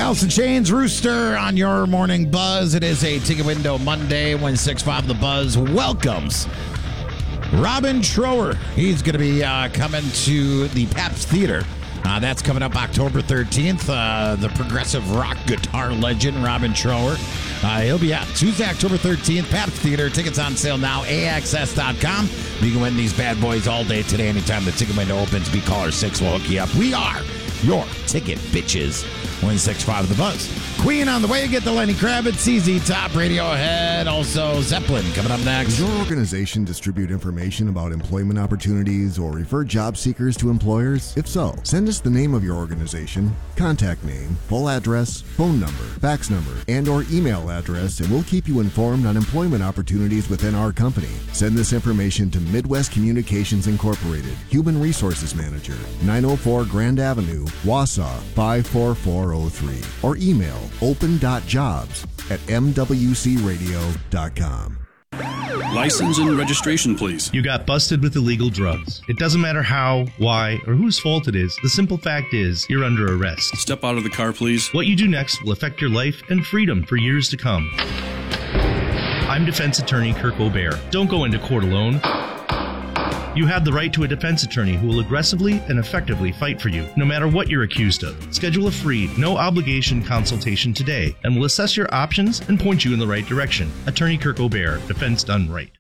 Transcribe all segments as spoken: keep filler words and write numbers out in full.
Alice in Chains, Rooster on your morning buzz. It is a Ticket Window Monday when six five The Buzz welcomes Robin Trower. He's going to be uh, coming to the Pabst Theater. Uh, that's coming up October thirteenth. Uh, the progressive rock guitar legend, Robin Trower. Uh, he'll be out Tuesday, October thirteenth, Pabst Theater. Tickets on sale now, A X S dot com. You can win these bad boys all day today. Anytime the ticket window opens, be caller six. We'll hook you up. We are your ticket bitches. one six five The Buzz. Queen on the way. Get the Lenny Kravitz, C Z Top, Radiohead, also Zeppelin coming up next. Does your organization distribute information about employment opportunities or refer job seekers to employers? If so, send us the name of your organization, contact name, full address, phone number, fax number, and or email address, and we'll keep you informed on employment opportunities within our company. Send this information to Midwest Communications Incorporated, Human Resources Manager, nine oh four Grand Avenue, Wausau, five four four oh three, or email open.jobs at m w c radio dot com. License and registration, please. You got busted with illegal drugs. It doesn't matter how, why, or whose fault it is. The simple fact is, you're under arrest. Step out of the car, please. What you do next will affect your life and freedom for years to come. I'm defense attorney Kirk O'Bear. Don't go into court alone. You have the right to a defense attorney who will aggressively and effectively fight for you, no matter what you're accused of. Schedule a free, no-obligation consultation today, and we'll assess your options and point you in the right direction. Attorney Kirk O'Bear, defense done right.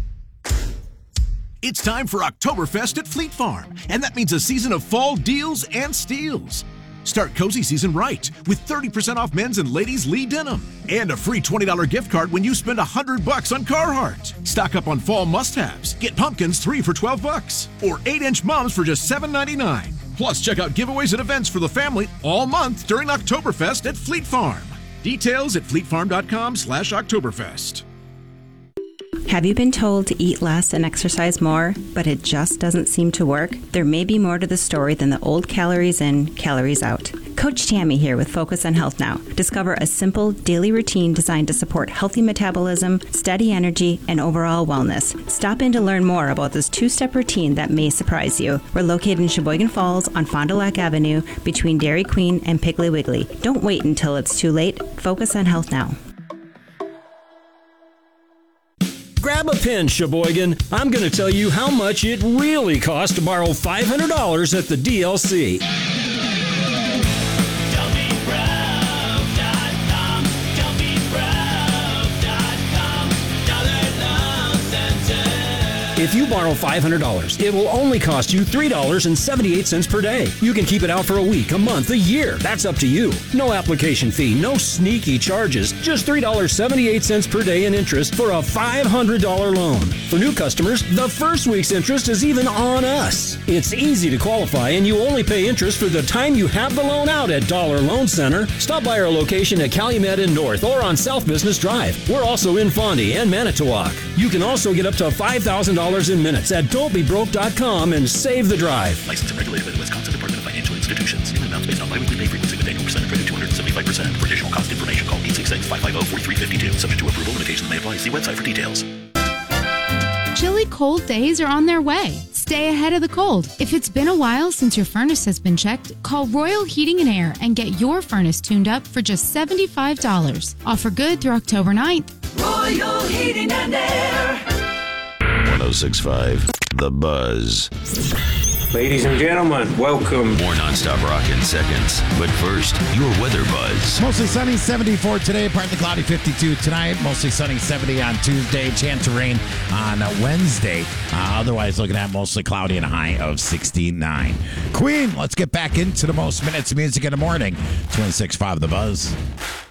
It's time for Oktoberfest at Fleet Farm, and that means a season of fall deals and steals. Start cozy season right with thirty percent off men's and ladies' Lee denim and a free twenty dollars gift card when you spend one hundred bucks on Carhartt. Stock up on fall must-haves. Get pumpkins three for twelve bucks or eight inch mums for just seven ninety-nine. Plus, check out giveaways and events for the family all month during Oktoberfest at Fleet Farm. Details at fleetfarm.com slash Oktoberfest. Have you been told to eat less and exercise more, but it just doesn't seem to work? There may be more to the story than the old calories in, calories out. Coach Tammy here with Focus on Health Now. Discover a simple daily routine designed to support healthy metabolism, steady energy, and overall wellness. Stop in to learn more about this two-step routine that may surprise you. We're located in Sheboygan Falls on Fond du Lac Avenue between Dairy Queen and Piggly Wiggly. Don't wait until it's too late. Focus on Health Now. Grab a pen, Sheboygan. I'm going to tell you how much it really costs to borrow five hundred dollars at the D L C. If you borrow five hundred dollars, it will only cost you three dollars and seventy-eight cents per day. You can keep it out for a week, a month, a year. That's up to you. No application fee, no sneaky charges. Just three dollars and seventy-eight cents per day in interest for a five hundred dollars loan. For new customers, the first week's interest is even on us. It's easy to qualify, and you only pay interest for the time you have the loan out at Dollar Loan Center. Stop by our location at Calumet in North or on South Business Drive. We're also in Fondy and Manitowoc. You can also get up to five thousand dollars in minutes at don't be broke dot com and save the drive. Licensed and regulated by the Wisconsin Department of Financial Institutions. Payment amounts based on biweekly pay frequency with annual percentage rate of two hundred seventy-five percent. For additional cost information, call eight six six, five five zero, four three five two. Subject to approval, limitations may apply. See website for details. Chilly cold days are on their way. Stay ahead of the cold. If it's been a while since your furnace has been checked, call Royal Heating and Air and get your furnace tuned up for just seventy-five dollars. Offer good through October ninth. Royal Heating and Air. one oh six point five The Buzz. Ladies and gentlemen, welcome. More nonstop rock in seconds. But first, your weather buzz. Mostly sunny, seventy-four today. Partly cloudy, fifty-two tonight. Mostly sunny, seventy on Tuesday. Chance of rain on Wednesday. Uh, otherwise, looking at mostly cloudy and a high of sixty-nine. Queen, let's get back into the most minutes of music in the morning. It's one six five The Buzz.